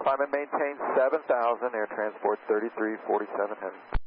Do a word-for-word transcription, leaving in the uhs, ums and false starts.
Climb and maintain seven thousand, air transport thirty-three forty-seven heavy.